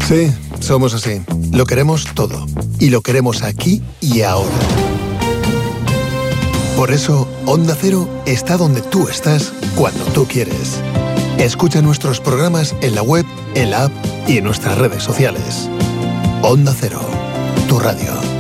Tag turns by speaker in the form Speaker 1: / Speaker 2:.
Speaker 1: Sí, somos así. Lo queremos todo. Y lo queremos aquí y ahora. Por eso, Onda Cero está donde tú estás, cuando tú quieres. Escucha nuestros programas en la web, en la app y en nuestras redes sociales. Onda Cero, tu radio.